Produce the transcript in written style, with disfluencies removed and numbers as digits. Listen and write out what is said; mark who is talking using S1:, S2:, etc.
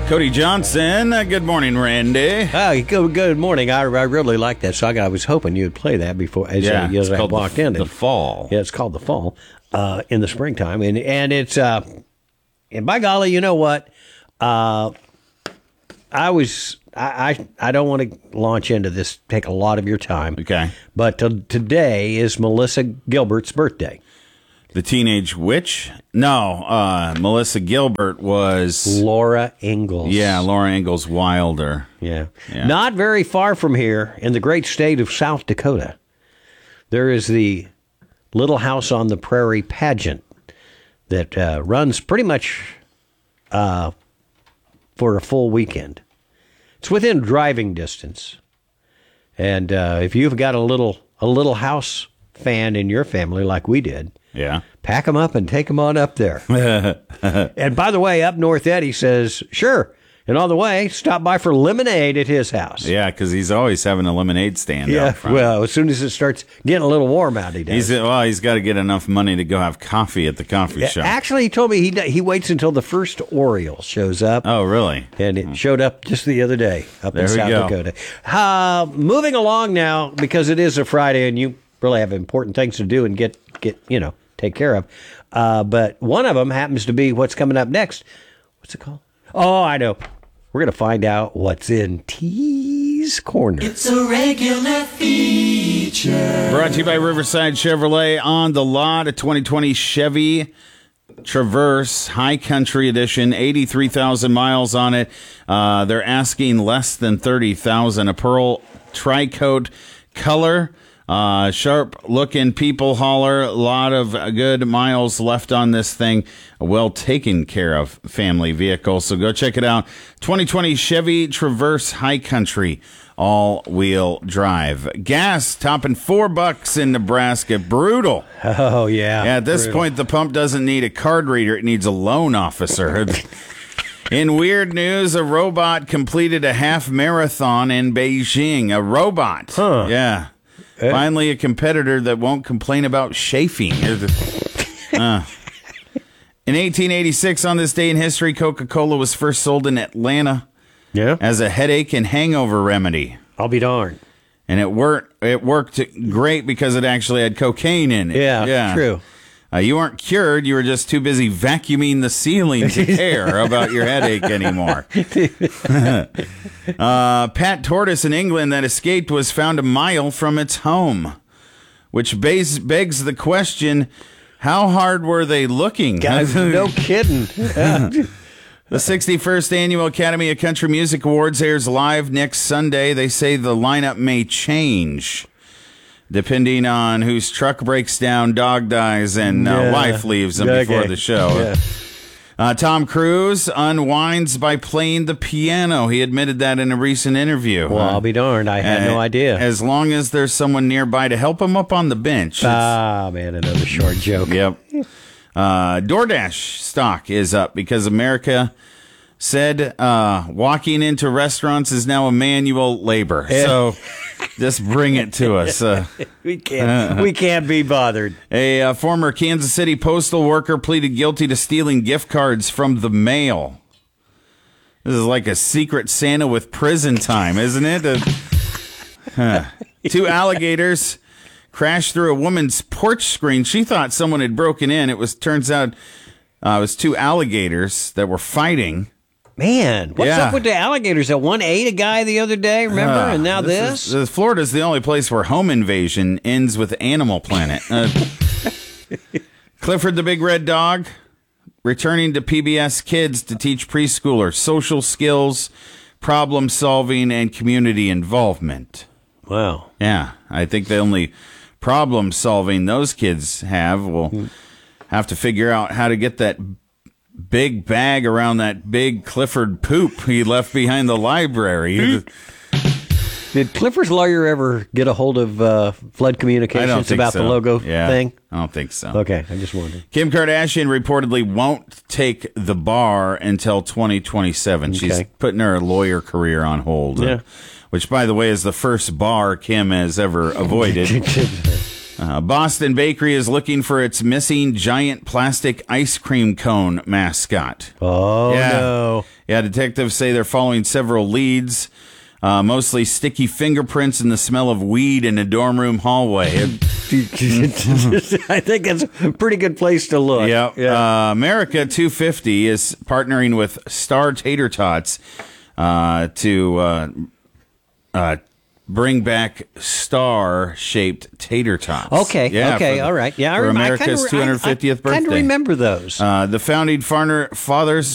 S1: Cody Johnson. Good morning, Randy.
S2: Oh, good morning. I really like that song. I was hoping you'd play that before as I walked in.
S1: The Fall.
S2: Yeah, it's called The Fall in the springtime. And it's, and by golly, you know what? I don't want to launch into this, take a lot of your time.
S1: Okay.
S2: But today is Melissa Gilbert's birthday.
S1: The teenage witch? No, Melissa Gilbert was
S2: Laura Ingalls.
S1: Yeah, Laura Ingalls Wilder.
S2: Yeah. Not very far from here, in the great state of South Dakota, there is the Little House on the Prairie pageant that runs pretty much for a full weekend. It's within driving distance, and if you've got a little house fan in your family like we did, pack them up and take them on up there. And by the way, up north, Eddie says, sure. And on the way, stop by for lemonade at his house.
S1: Yeah, because he's always having a lemonade stand out front.
S2: Well, as soon as it starts getting a little warm out, he does.
S1: He's got to get enough money to go have coffee at the coffee shop.
S2: Actually, he told me he waits until the first Oriole shows up.
S1: Oh, really?
S2: And it showed up just the other day up in South Dakota. Moving along now, because it is a Friday and you really have important things to do and get take care of. But one of them happens to be what's coming up next. What's it called? Oh, I know. We're going to find out what's in T's Corner.
S3: It's a regular feature.
S1: Brought to you by Riverside Chevrolet. On the lot, a 2020 Chevy Traverse High Country Edition, 83,000 miles on it. They're asking less than $30,000. A pearl tri-coat color. Sharp-looking people hauler. A lot of good miles left on this thing. A well-taken care of family vehicle. So go check it out. 2020 Chevy Traverse High Country all-wheel drive. Gas topping $4 in Nebraska. Brutal.
S2: Oh, yeah.
S1: At this point, the pump doesn't need a card reader. It needs a loan officer. In weird news, a robot completed a half marathon in Beijing. A robot.
S2: Huh.
S1: Yeah. Finally, a competitor that won't complain about chafing. In 1886, on this day in history, Coca-Cola was first sold in Atlanta as a headache and hangover remedy.
S2: I'll be darned.
S1: And it worked great because it actually had cocaine in it.
S2: Yeah. True.
S1: You weren't cured. You were just too busy vacuuming the ceiling to care about your headache anymore. Pat tortoise in England that escaped was found a mile from its home, which begs the question, how hard were they looking?
S2: Guys, no kidding.
S1: The 61st Annual Academy of Country Music Awards airs live next Sunday. They say the lineup may change depending on whose truck breaks down, dog dies, and wife leaves them before the show. Yeah. Tom Cruise unwinds by playing the piano. He admitted that in a recent interview.
S2: Well, I'll be darned. I had no idea.
S1: As long as there's someone nearby to help him up on the bench.
S2: Man, another short joke.
S1: Yep. DoorDash stock is up because America said walking into restaurants is now a manual labor. So just bring it to us.
S2: We can't be bothered.
S1: A former Kansas City postal worker pleaded guilty to stealing gift cards from the mail. This is like a secret Santa with prison time, isn't it? Two alligators crashed through a woman's porch screen. She thought someone had broken in. Turns out it was two alligators that were fighting.
S2: Man, what's up with the alligators? That one ate a guy the other day, remember? And now this?
S1: Florida's the only place where home invasion ends with Animal Planet. Clifford the Big Red Dog returning to PBS Kids to teach preschoolers social skills, problem solving, and community involvement.
S2: Wow.
S1: Yeah, I think the only problem solving those kids will have to figure out how to get that big bag around that big Clifford poop he left behind the library.
S2: Did Clifford's lawyer ever get a hold of Flood Communications about the logo thing?
S1: I don't think so.
S2: Okay, I just wondered.
S1: Kim Kardashian reportedly won't take the bar until 2027. Okay. She's putting her lawyer career on hold. Which, by the way, is the first bar Kim has ever avoided. Boston Bakery is looking for its missing giant plastic ice cream cone mascot.
S2: Oh, no.
S1: Yeah, detectives say they're following several leads, mostly sticky fingerprints and the smell of weed in a dorm room hallway.
S2: I think that's a pretty good place to look.
S1: Yeah. America 250 is partnering with Star Tater Tots to bring back star-shaped tater tots.
S2: Okay, all right. Yeah,
S1: for America's 250th birthday.
S2: I kind of remember those.
S1: The founding fathers